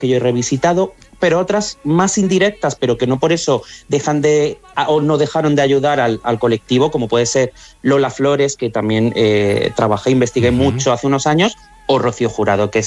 que yo he revisitado, pero otras más indirectas, pero que no por eso dejan de o no dejaron de ayudar al colectivo, como puede ser Lola Flores, que también trabajé, investigué mucho hace unos años, o Rocío Jurado, que